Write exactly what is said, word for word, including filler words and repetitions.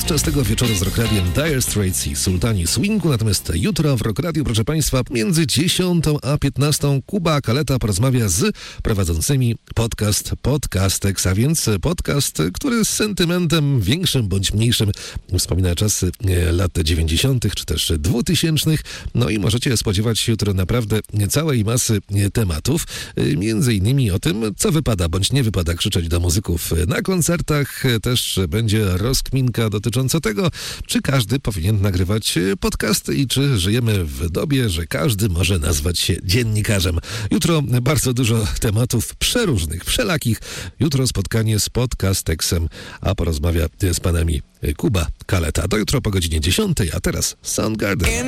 Czas tego wieczoru z Rock Radiem Dire Straits i Sultani Swingu. Natomiast jutro w Rock Radiu, proszę Państwa, między dziesiątą a piętnastą Kuba Kaleta porozmawia z prowadzącymi podcast Podcastex, a więc podcast, który z sentymentem większym bądź mniejszym wspomina czasy lat dziewięćdziesiątych czy też dwutysięcznych. No i możecie spodziewać się jutro naprawdę całej masy tematów, między innymi o tym, co wypada bądź nie wypada krzyczeć do muzyków na koncertach. Też będzie rozkminka dotycząca tego, czy każdy powinien nagrywać podcasty i czy żyjemy w dobie, że każdy może nazwać się dziennikarzem. Jutro bardzo dużo tematów przeróżnych, wszelakich. Jutro spotkanie z Podcastexem, a porozmawia z panami Kuba Kaleta. Do jutro po godzinie dziesiątej, a teraz Soundgarden.